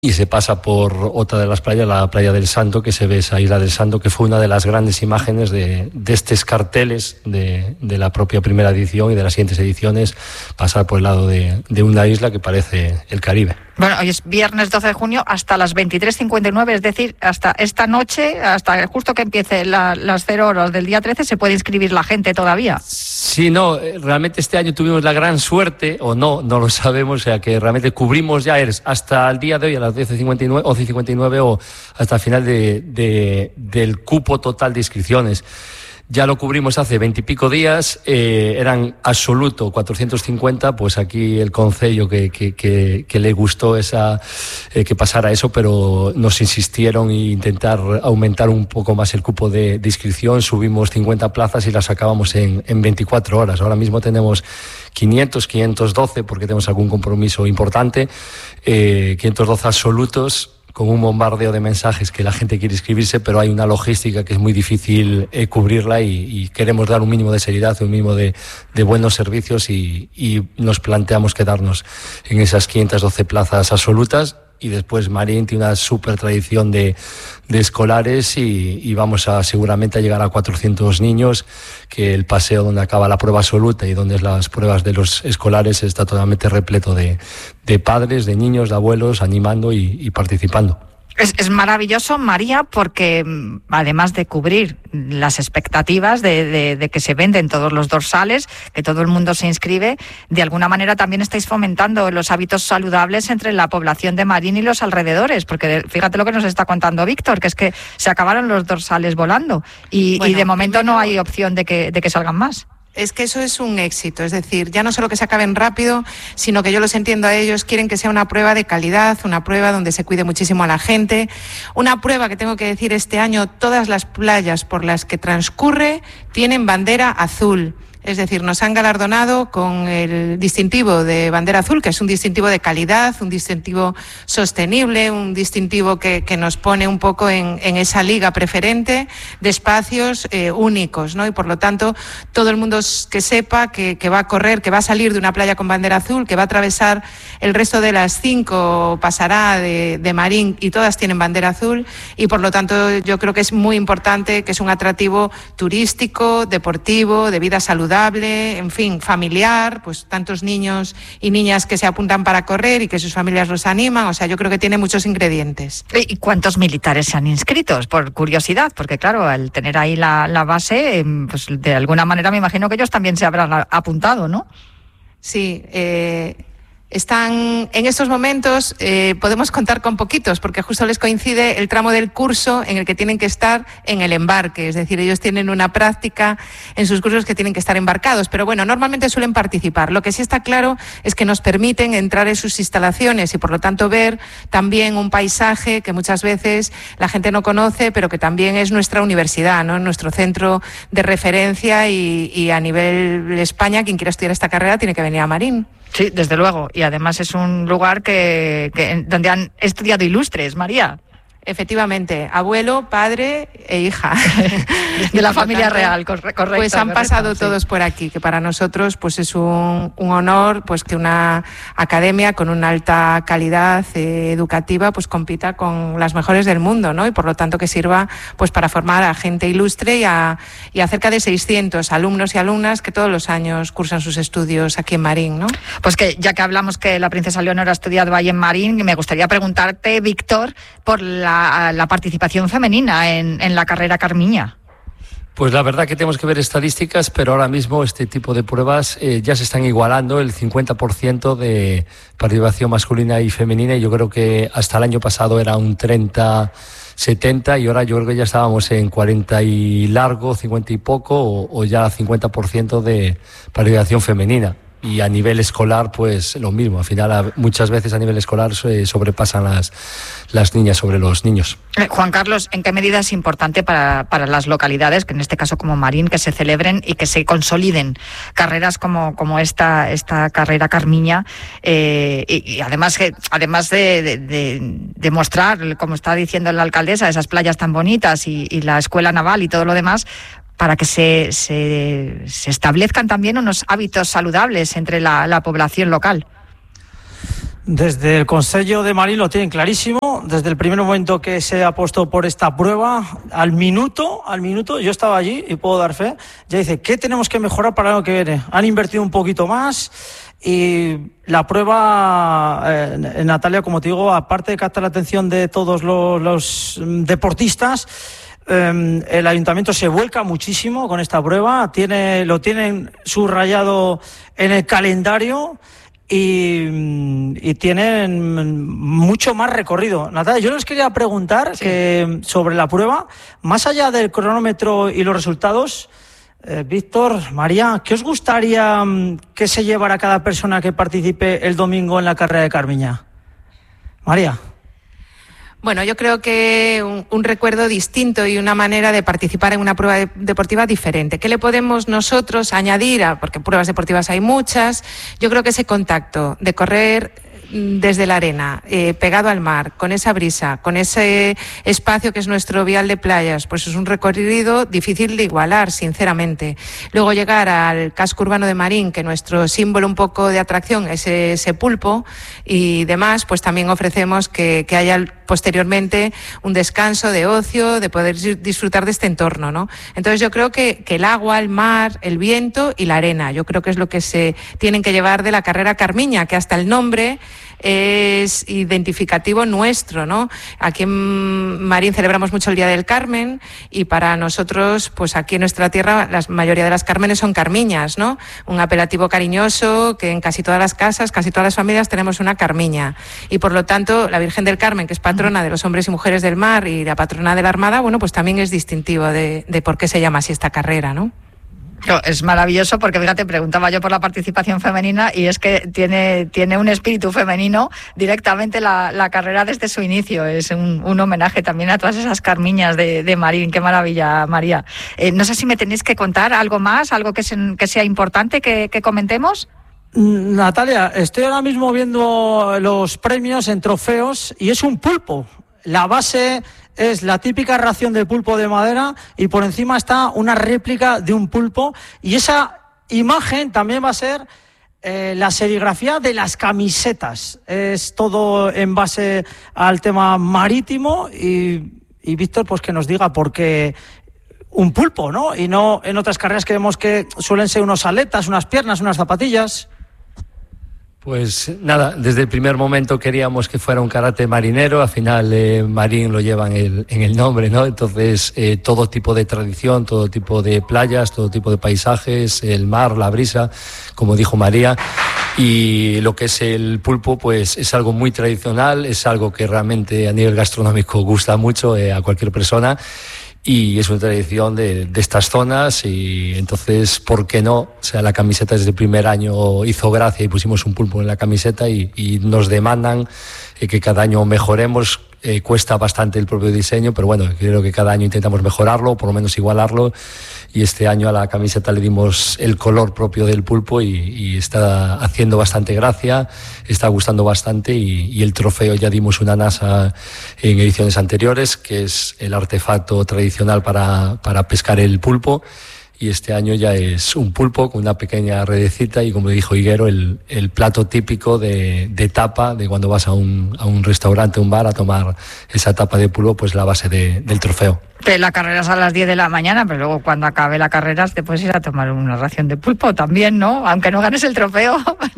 y se pasa por otra de las playas, la playa del Santo, que se ve esa isla del Santo, que fue una de las grandes imágenes de estos carteles de la propia primera edición y de las siguientes ediciones, pasar por el lado de una isla que parece el Caribe. Bueno, hoy es viernes 12 de junio hasta las 23:59, es decir, hasta esta noche, hasta justo que empiece las 0 horas del día 13, se puede inscribir la gente todavía. Sí, no, realmente este año tuvimos la gran suerte, o no lo sabemos, o sea que realmente cubrimos ya hasta el día de hoy a las 11:59 o hasta el final del cupo total de inscripciones. Ya lo cubrimos hace 20 y pico días, eran absoluto 450, pues aquí el concello que le gustó que pasara eso, pero nos insistieron en intentar aumentar un poco más el cupo de inscripción, subimos 50 plazas y las acabamos en 24 horas. Ahora mismo tenemos 512, porque tenemos algún compromiso importante, 512 absolutos, con un bombardeo de mensajes que la gente quiere inscribirse, pero hay una logística que es muy difícil cubrirla y queremos dar un mínimo de seriedad, un mínimo de buenos servicios y nos planteamos quedarnos en esas 512 plazas absolutas. Y después Marín tiene una súper tradición de escolares y vamos seguramente a llegar a 400 niños, que el paseo donde acaba la prueba absoluta y donde es las pruebas de los escolares está totalmente repleto de padres, de niños, de abuelos animando y participando. Es maravilloso, María, porque además de cubrir las expectativas de que se venden todos los dorsales, que todo el mundo se inscribe, de alguna manera también estáis fomentando los hábitos saludables entre la población de Marín y los alrededores, porque fíjate lo que nos está contando Víctor, que es que se acabaron los dorsales volando y de momento no hay opción de que salgan más. Es que eso es un éxito, es decir, ya no solo que se acaben rápido, sino que yo los entiendo a ellos, quieren que sea una prueba de calidad, una prueba donde se cuide muchísimo a la gente, una prueba que tengo que decir este año, todas las playas por las que transcurre tienen bandera azul. Es decir, nos han galardonado con el distintivo de bandera azul, que es un distintivo de calidad, un distintivo sostenible, un distintivo que nos pone un poco en esa liga preferente de espacios únicos, ¿no? Y por lo tanto, todo el mundo que sepa que va a correr, que va a salir de una playa con bandera azul, que va a atravesar el resto de las 5, pasará de Marín y todas tienen bandera azul y por lo tanto yo creo que es muy importante, que es un atractivo turístico, deportivo, de vida saludable, en fin, familiar, pues tantos niños y niñas que se apuntan para correr y que sus familias los animan, o sea, yo creo que tiene muchos ingredientes. ¿Y cuántos militares se han inscrito? Por curiosidad, porque claro, al tener ahí la base, pues de alguna manera me imagino que ellos también se habrán apuntado, ¿no? Sí, están en estos momentos, podemos contar con poquitos, porque justo les coincide el tramo del curso en el que tienen que estar en el embarque, es decir, ellos tienen una práctica en sus cursos que tienen que estar embarcados, pero bueno, normalmente suelen participar. Lo que sí está claro es que nos permiten entrar en sus instalaciones y por lo tanto ver también un paisaje que muchas veces la gente no conoce, pero que también es nuestra universidad, ¿no? Nuestro centro de referencia y a nivel España, quien quiera estudiar esta carrera tiene que venir a Marín. Sí, desde luego. Y además es un lugar donde han estudiado ilustres, María. Efectivamente, abuelo, padre e hija. De la familia real, correcto. Pues han pasado todos por aquí, que para nosotros pues es un honor pues que una academia con una alta calidad educativa pues compita con las mejores del mundo, ¿no? Y por lo tanto que sirva pues para formar a gente ilustre y a cerca de 600 alumnos y alumnas que todos los años cursan sus estudios aquí en Marín, ¿no? Pues que ya que hablamos que la princesa Leonor ha estudiado ahí en Marín, me gustaría preguntarte, Víctor, por la participación femenina en la carrera Carmiña. Pues la verdad que tenemos que ver estadísticas, pero ahora mismo este tipo de pruebas ya se están igualando el 50% de participación masculina y femenina, y yo creo que hasta el año pasado era un 30-70 y ahora yo creo que ya estábamos en 40 y largo, 50 y poco o ya 50% de participación femenina. Y a nivel escolar, pues lo mismo. Al final, muchas veces a nivel escolar sobrepasan las niñas sobre los niños. Juan Carlos, ¿en qué medida es importante para las localidades, que en este caso como Marín, que se celebren y que se consoliden carreras como esta carrera Carmiña? Y además de mostrar, como está diciendo la alcaldesa, esas playas tan bonitas y la escuela naval y todo lo demás, para que se establezcan también unos hábitos saludables entre la población local. Desde el Consejo de Marín lo tienen clarísimo, desde el primer momento que se ha apostado por esta prueba, al minuto, yo estaba allí y puedo dar fe, ya dice, ¿qué tenemos que mejorar para el año que viene? Han invertido un poquito más y la prueba, Natalia, como te digo, aparte de captar la atención de todos los deportistas, el ayuntamiento se vuelca muchísimo con esta prueba, lo tienen subrayado en el calendario y tienen mucho más recorrido. Natalia, yo les quería preguntar que sobre la prueba, más allá del cronómetro y los resultados, Víctor, María, ¿qué os gustaría que se llevara cada persona que participe el domingo en la carrera de Carmiña? María. Bueno, yo creo que un recuerdo distinto y una manera de participar en una prueba deportiva diferente. ¿Qué le podemos nosotros añadir? Porque pruebas deportivas hay muchas. Yo creo que ese contacto de correr desde la arena, pegado al mar, con esa brisa, con ese espacio que es nuestro vial de playas, pues es un recorrido difícil de igualar, sinceramente. Luego llegar al casco urbano de Marín, que nuestro símbolo un poco de atracción es ese pulpo y demás, pues también ofrecemos que haya posteriormente un descanso de ocio, de poder disfrutar de este entorno, ¿no? Entonces yo creo que el agua, el mar, el viento y la arena, yo creo que es lo que se tienen que llevar de la carrera Carmiña, que hasta el nombre es identificativo nuestro, ¿no? Aquí en Marín celebramos mucho el Día del Carmen y para nosotros, pues aquí en nuestra tierra, la mayoría de las Cármenes son Carmiñas, ¿no? Un apelativo cariñoso que en casi todas las casas, casi todas las familias tenemos una Carmiña y por lo tanto la Virgen del Carmen, que es patrona de los hombres y mujeres del mar y la patrona de la Armada, bueno, pues también es distintivo de por qué se llama así esta carrera, ¿no? Es maravilloso porque, fíjate, preguntaba yo por la participación femenina y es que tiene un espíritu femenino directamente la carrera desde su inicio. Es un homenaje también a todas esas Carmiñas de Marín. Qué maravilla, María. No sé si me tenéis que contar algo más, algo que sea importante que comentemos. Natalia, estoy ahora mismo viendo los premios en trofeos y es un pulpo. La base es la típica ración de pulpo de madera y por encima está una réplica de un pulpo y esa imagen también va a ser la serigrafía de las camisetas. Es todo en base al tema marítimo y Víctor, pues que nos diga por qué un pulpo, ¿no? Y no en otras carreras que vemos que suelen ser unas aletas, unas piernas, unas zapatillas. Pues nada, desde el primer momento queríamos que fuera un karate marinero, al final Marín lo lleva en el nombre, ¿no? Entonces todo tipo de tradición, todo tipo de playas, todo tipo de paisajes, el mar, la brisa, como dijo María, y lo que es el pulpo pues es algo muy tradicional, es algo que realmente a nivel gastronómico gusta mucho a cualquier persona. Y es una tradición de estas zonas y entonces, ¿por qué no? O sea, la camiseta desde el primer año hizo gracia y pusimos un pulpo en la camiseta y nos demandan que cada año mejoremos. Cuesta bastante el propio diseño, pero bueno, creo que cada año intentamos mejorarlo, por lo menos igualarlo, y este año a la camiseta le dimos el color propio del pulpo y está haciendo bastante gracia, está gustando bastante y el trofeo ya dimos una NASA en ediciones anteriores, que es el artefacto tradicional para pescar el pulpo. Y este año ya es un pulpo con una pequeña redecita y, como dijo Higuero, el plato típico de tapa, de cuando vas a un restaurante, un bar, a tomar esa tapa de pulpo, pues la base del trofeo. La carrera es a las 10 de la mañana, pero luego cuando acabe la carrera te puedes ir a tomar una ración de pulpo también, ¿no? Aunque no ganes el trofeo.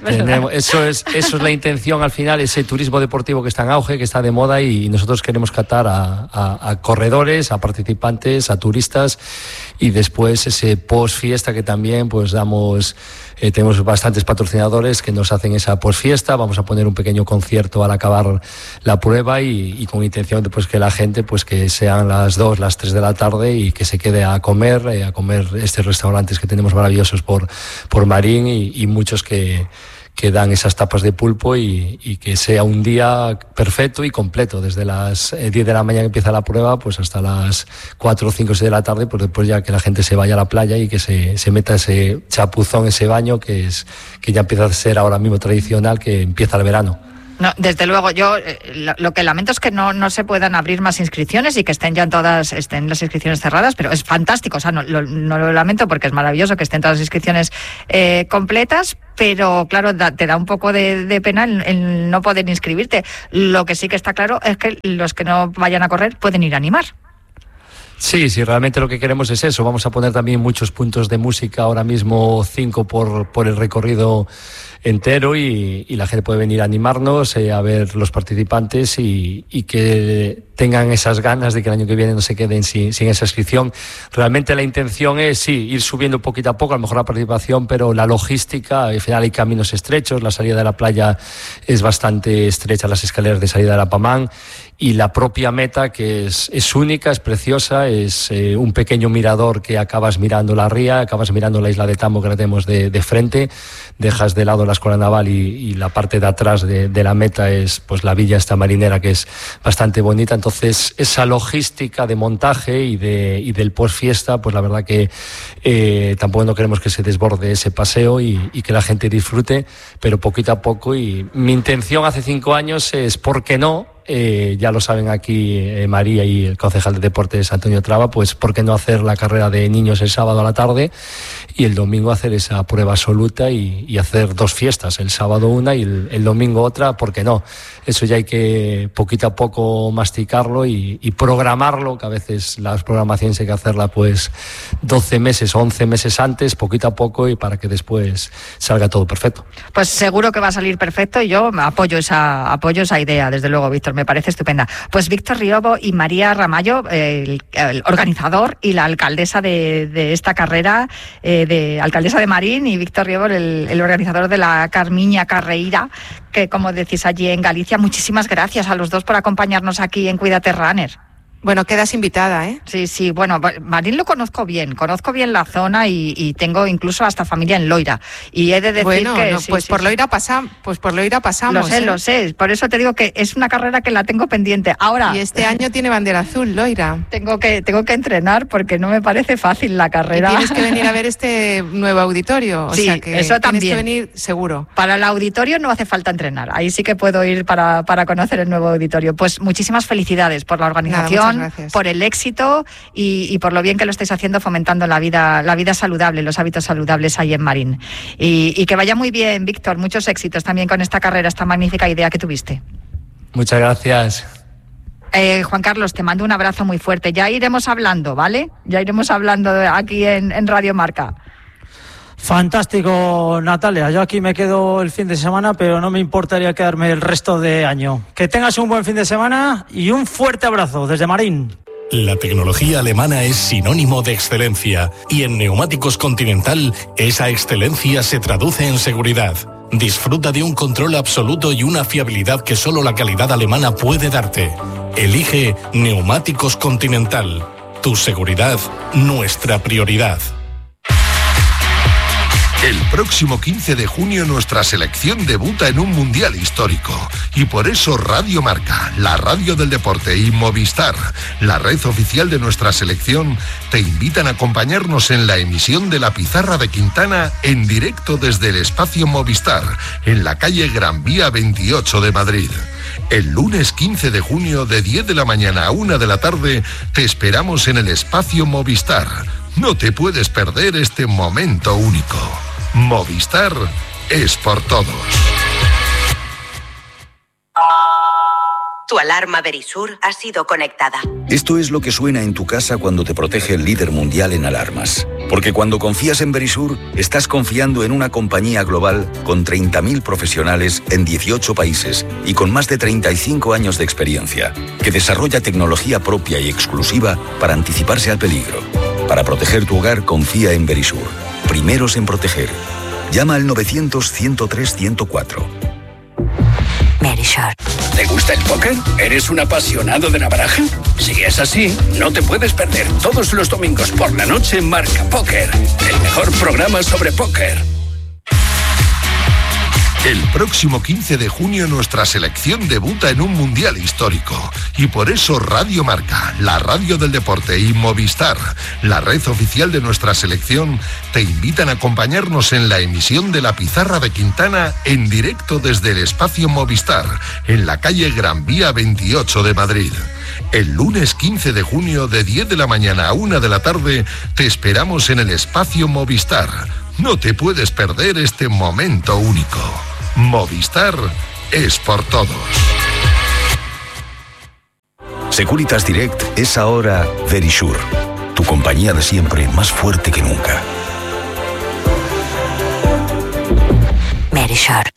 Eso es la intención al final, ese turismo deportivo que está en auge, que está de moda, y nosotros queremos captar a corredores, a participantes, a turistas, y después ese post fiesta que también pues damos. Tenemos bastantes patrocinadores que nos hacen esa posfiesta. Vamos a poner un pequeño concierto al acabar la prueba y con intención de pues que la gente pues que sean las 2, las 3 de la tarde y que se quede a comer estos restaurantes que tenemos maravillosos por Marín y muchos que dan esas tapas de pulpo y que sea un día perfecto y completo, desde las 10 de la mañana que empieza la prueba pues hasta las 4, 5, 6 de la tarde, pues después ya que la gente se vaya a la playa y que se meta ese chapuzón, ese baño que ya empieza a ser ahora mismo tradicional, que empieza el verano. No, desde luego, yo lo que lamento es que no se puedan abrir más inscripciones y que estén las inscripciones cerradas, pero es fantástico, o sea, no lo lamento porque es maravilloso que estén todas las inscripciones completas, pero claro, te da un poco de pena el no poder inscribirte. Lo que sí que está claro es que los que no vayan a correr pueden ir a animar. Sí, realmente lo que queremos es eso. Vamos a poner también muchos puntos de música, ahora mismo 5 por el recorrido entero y la gente puede venir a animarnos, a ver los participantes y que tengan esas ganas de que el año que viene no se queden sin esa inscripción. Realmente la intención es, ir subiendo poquito a poco, a lo mejor la participación, pero la logística, al final hay caminos estrechos, la salida de la playa es bastante estrecha, las escaleras de salida de la Pamán, y la propia meta, que es única, es preciosa, es un pequeño mirador que acabas mirando la ría, acabas mirando la isla de Tambo que la tenemos de frente, dejas de lado la escuela naval y la parte de atrás de la meta es pues la villa esta marinera, que es bastante bonita. Entonces esa logística de montaje y del post fiesta, pues la verdad que tampoco no queremos que se desborde ese paseo y que la gente disfrute, pero poquito a poco. Y mi intención hace 5 años es, ¿por qué no? Ya lo saben aquí María y el concejal de deportes Antonio Traba, pues ¿por qué no hacer la carrera de niños el sábado a la tarde y el domingo hacer esa prueba absoluta y hacer 2 fiestas, el sábado una y el domingo otra? ¿Por qué no? Eso ya hay que poquito a poco masticarlo y programarlo, que a veces las programaciones hay que hacerla pues 12 meses o 11 meses antes, poquito a poco, y para que después salga todo perfecto. Pues seguro que va a salir perfecto y yo apoyo esa idea, desde luego, Víctor, me parece estupenda. Pues Víctor Riobo y María Ramallo, el organizador y la alcaldesa de esta carrera, alcaldesa de Marín, y Víctor Riobo, el organizador de la Carmiña Carreira, que como decís allí en Galicia. Muchísimas gracias a los dos por acompañarnos aquí en Cuídate Runner. Bueno, quedas invitada, ¿eh? Sí, bueno, Marín lo conozco bien la zona y tengo incluso hasta familia en Loira. Y he de decir que... Por Loira pasamos. Lo sé, por eso te digo que es una carrera que la tengo pendiente. Ahora... Y este año tiene bandera azul, Loira. Tengo que entrenar porque no me parece fácil la carrera. Y tienes que venir a ver este nuevo auditorio, o sea que eso también. Tienes que venir seguro. Para el auditorio no hace falta entrenar, ahí sí que puedo ir para conocer el nuevo auditorio. Pues muchísimas felicidades por la organización. Por el éxito y por lo bien que lo estáis haciendo, fomentando la vida saludable, los hábitos saludables ahí en Marín. Y que vaya muy bien, Víctor, muchos éxitos también con esta carrera, esta magnífica idea que tuviste. Muchas gracias. Juan Carlos, te mando un abrazo muy fuerte. Ya iremos hablando, ¿vale? Ya iremos hablando aquí en Radio Marca. Fantástico, Natalia. Yo aquí me quedo el fin de semana, pero no me importaría quedarme el resto de año. Que tengas un buen fin de semana y un fuerte abrazo desde Marín. La tecnología alemana es sinónimo de excelencia y en Neumáticos Continental esa excelencia se traduce en seguridad. Disfruta de un control absoluto y una fiabilidad que solo la calidad alemana puede darte. Elige Neumáticos Continental. Tu seguridad, nuestra prioridad. El próximo 15 de junio nuestra selección debuta en un mundial histórico y por eso Radio Marca, la radio del deporte, y Movistar, la red oficial de nuestra selección, te invitan a acompañarnos en la emisión de La Pizarra de Quintana en directo desde el espacio Movistar, en la calle Gran Vía 28 de Madrid. El lunes 15 de junio de 10 de la mañana a 1 de la tarde te esperamos en el espacio Movistar. No te puedes perder este momento único. Movistar es por todos. Tu alarma Verisur ha sido conectada. Esto es lo que suena en tu casa cuando te protege el líder mundial en alarmas. Porque cuando confías en Verisur, estás confiando en una compañía global con 30.000 profesionales en 18 países y con más de 35 años de experiencia, que desarrolla tecnología propia y exclusiva para anticiparse al peligro. Para proteger tu hogar, confía en Verisur. Primeros en proteger. Llama al 900-103-104. Verisur. ¿Te gusta el póker? ¿Eres un apasionado de la baraja? Si es así, no te puedes perder todos los domingos por la noche Marca Póker, el mejor programa sobre póker. El próximo 15 de junio nuestra selección debuta en un mundial histórico y por eso Radio Marca, la radio del deporte y Movistar, la red oficial de nuestra selección, te invitan a acompañarnos en la emisión de La Pizarra de Quintana en directo desde el espacio Movistar, en la calle Gran Vía 28 de Madrid. El lunes 15 de junio de 10 de la mañana a 1 de la tarde te esperamos en el espacio Movistar. No te puedes perder este momento único. Movistar es por todos. Securitas Direct es ahora Verisure, tu compañía de siempre más fuerte que nunca. Verisure.